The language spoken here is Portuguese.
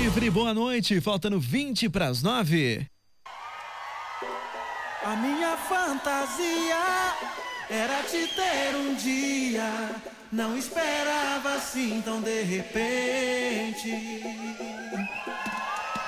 Livre, boa noite, faltando 20 para as 9. A minha fantasia era te ter um dia, não esperava assim tão de repente.